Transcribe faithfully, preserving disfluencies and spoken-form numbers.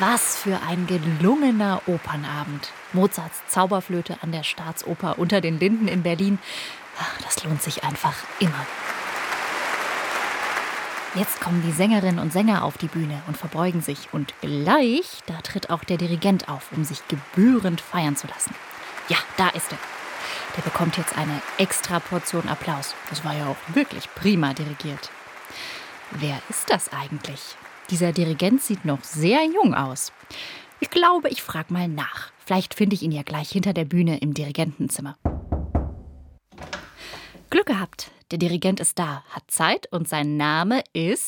Was für ein gelungener Opernabend. Mozarts Zauberflöte an der Staatsoper unter den Linden in Berlin. Ach, das lohnt sich einfach immer. Jetzt kommen die Sängerinnen und Sänger auf die Bühne und verbeugen sich. Und gleich, da tritt auch der Dirigent auf, um sich gebührend feiern zu lassen. Ja, da ist er. Der bekommt jetzt eine extra Portion Applaus. Das war ja auch wirklich prima dirigiert. Wer ist das eigentlich? Dieser Dirigent sieht noch sehr jung aus. Ich glaube, ich frage mal nach. Vielleicht finde ich ihn ja gleich hinter der Bühne im Dirigentenzimmer. Glück gehabt, der Dirigent ist da, hat Zeit und sein Name ist